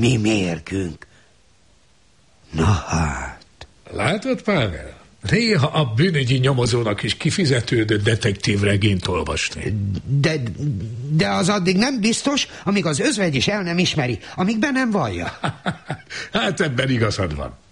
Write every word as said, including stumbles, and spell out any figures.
mi mérkünk. Na hát. Látod, Pável? Néha a bűnügyi nyomozónak is kifizetődött detektív regényt olvasni. De, de az addig nem biztos, amíg az özvegy is el nem ismeri, amíg be nem vallja. Hát ebben igazad van.